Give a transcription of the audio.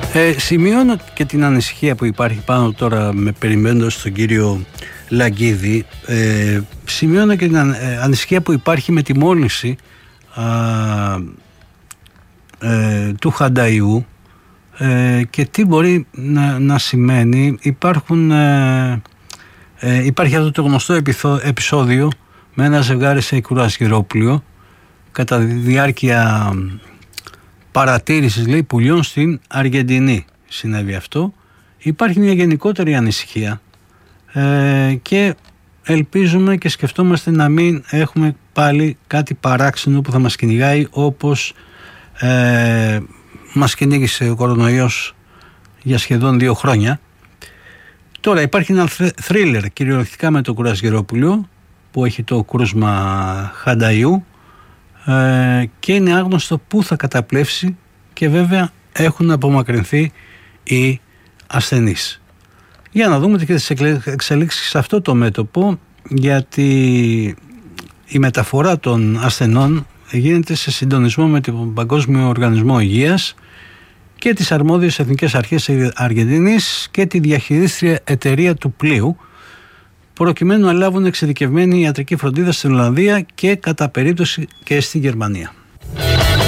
Σημειώνω και την ανησυχία που υπάρχει πάνω τώρα περιμένοντας τον κύριο Λαγκίδη. Σημειώνω και την ανησυχία που υπάρχει με τη μόλυνση του Χανταϊού και τι μπορεί να σημαίνει. Υπάρχει αυτό το γνωστό επεισόδιο με ένα ζευγάρι σε κουρασγερόπλοιο κατά τη διάρκεια παρατήρησης, λέει, πουλιών στην Αργεντινή συνέβη αυτό. Υπάρχει μια γενικότερη ανησυχία και ελπίζουμε και σκεφτόμαστε να μην έχουμε πάλι κάτι παράξενο που θα μας κυνηγάει όπως μας κυνήγησε ο κορονοϊός για σχεδόν 2 χρόνια. Τώρα υπάρχει ένα θρίλερ κυριολεκτικά με το κουρασγερόπουλιο που έχει το κρούσμα Χανταϊού και είναι άγνωστο πού θα καταπλέψει και βέβαια έχουν απομακρυνθεί οι ασθενείς. Για να δούμε και τις εξελίξεις σε αυτό το μέτωπο, γιατί η μεταφορά των ασθενών γίνεται σε συντονισμό με τον Παγκόσμιο Οργανισμό Υγείας και τις αρμόδιες εθνικές αρχές της Αργεντινής και τη διαχειρίστρια εταιρεία του πλοίου, προκειμένου να λάβουν εξειδικευμένη ιατρική φροντίδα στην Ολλανδία και κατά περίπτωση και στη Γερμανία.